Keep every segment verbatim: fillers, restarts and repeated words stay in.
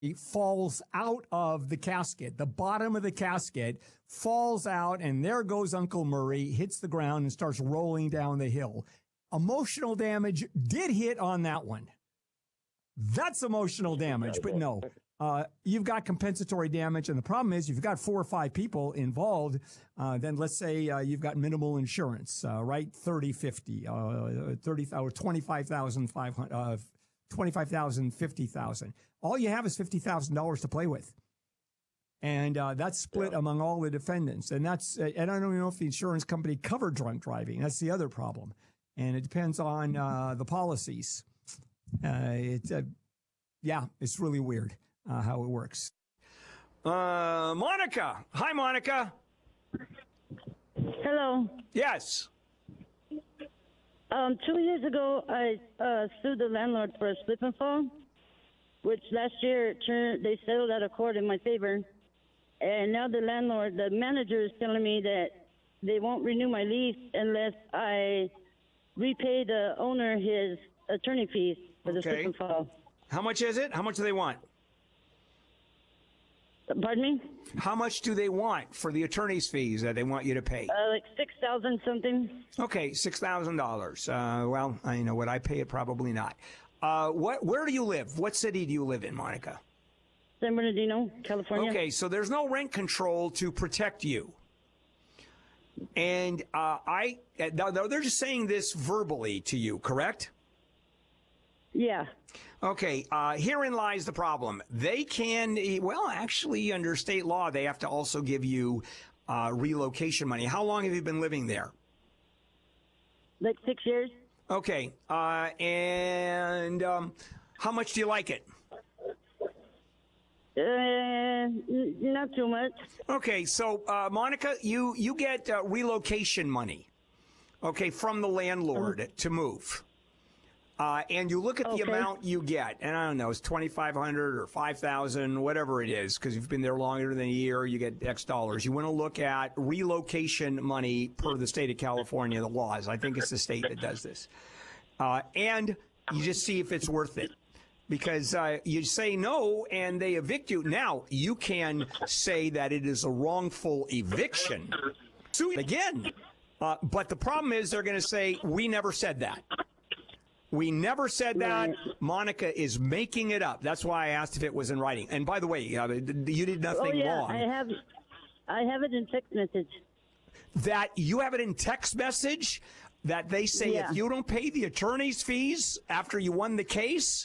He falls out of the casket. The bottom of the casket falls out, and there goes Uncle Murray, hits the ground, and starts rolling down the hill. Emotional damage did hit on that one. That's emotional damage, but no. Uh, you've got compensatory damage, and the problem is, if you've got four or five people involved, uh, then let's say uh, you've got minimal insurance, uh, right? thirty, fifty, uh, thirty, or twenty-five thousand five hundred, uh, twenty-five thousand, fifty thousand. All you have is fifty thousand dollars to play with. And uh, that's split yeah. among all the defendants. And that's, uh, and I don't even know if the insurance company covered drunk driving. That's the other problem. And it depends on uh, the policies. Uh, it, uh, yeah, it's really weird uh, how it works. Uh, Monica. Hi, Monica. Hello. Yes. Um, two years ago, I uh, sued the landlord for a slip and fall, which last year turned, they settled out of court in my favor. And now the landlord, the manager is telling me that they won't renew my lease unless I repay the owner his attorney fees for the okay. slip and fall. How much is it? How much do they want? Pardon me? How much do they want for the attorney's fees that they want you to pay? Uh, like six thousand something. Okay, six thousand dollars. Uh, well, I know what I pay it. Probably not. Uh, what? Where do you live? What city do you live in, Monica? San Bernardino, California. Okay, so there's no rent control to protect you. And uh, I, they're just saying this verbally to you, correct? Yeah. Okay, uh, herein lies the problem. They can, well, actually, under state law, they have to also give you uh, relocation money. How long have you been living there? Like six years. Okay, uh, and um, how much do you like it? Uh, not too much. Okay, so uh, Monica, you you get uh, relocation money, okay, from the landlord uh-huh. to move. Uh, and you look at the okay. amount you get, and I don't know, it's twenty-five hundred dollars or five thousand dollars, whatever it is, because you've been there longer than a year, you get X dollars. You want to look at relocation money per the state of California, the laws. I think it's the state that does this. Uh, and you just see if it's worth it. Because uh, you say no, and they evict you. Now, you can say that it is a wrongful eviction. Sue again. Uh, but the problem is they're going to say, we never said that. We never said that. Monica is making it up. That's why I asked if it was in writing. And by the way, uh, you did nothing oh, yeah, wrong. I have, I have it in text message. That you have it in text message? That they say yeah. if you don't pay the attorney's fees after you won the case?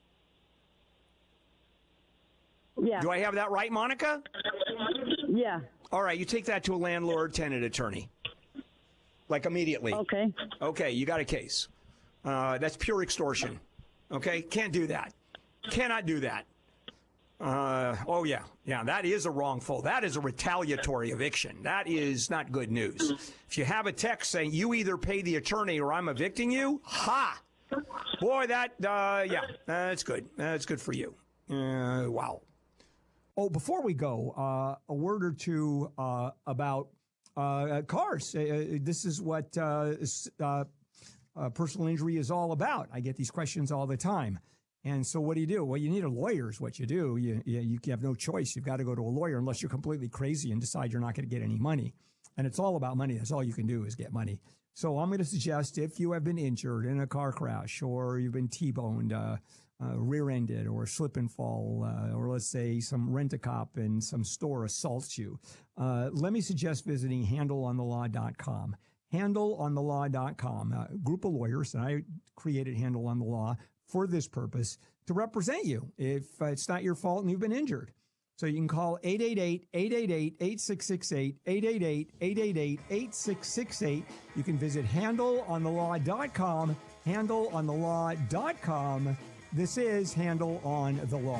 Yeah. Do I have that right, Monica? Yeah. All right, you take that to a landlord-tenant attorney. Like immediately. Okay. Okay, you got a case. Uh, that's pure extortion. Okay? Can't do that. Cannot do that. Uh, oh, yeah. Yeah, that is a wrongful. That is a retaliatory eviction. That is not good news. If you have a text saying you either pay the attorney or I'm evicting you, ha! Boy, that, uh, yeah, that's good. That's good for you. Uh, wow. Oh, before we go, uh, a word or two uh, about uh, cars. Uh, this is what uh, uh, uh, personal injury is all about. I get these questions all the time. And so what do you do? Well, you need a lawyer is what you do. You, you, you have no choice. You've got to go to a lawyer unless you're completely crazy and decide you're not going to get any money. And it's all about money. That's all you can do is get money. So I'm going to suggest if you have been injured in a car crash or you've been T-boned, uh, Uh, rear-ended or slip and fall, uh, or let's say some rent-a-cop in some store assaults you, uh, let me suggest visiting handle on the law dot com. handle on the law dot com, a group of lawyers, and I created Handle on the Law for this purpose, to represent you if uh, it's not your fault and you've been injured. So you can call eight eight eight, eight eight eight, eight six six eight, eight eight eight, eight eight eight, eight six six eight. You can visit handle on the law dot com, handle on the law dot com. This is Handle on the Law.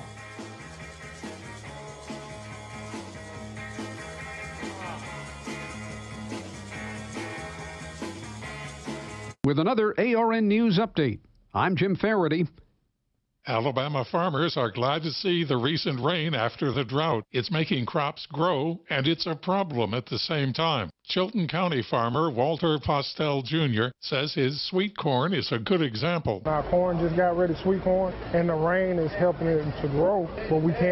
With another A R N News Update, I'm Jim Faraday. Alabama farmers are glad to see the recent rain after the drought. It's making crops grow, and it's a problem at the same time. Chilton County farmer Walter Postel Junior says his sweet corn is a good example. Our corn just got ready, sweet corn, and the rain is helping it to grow, but we can't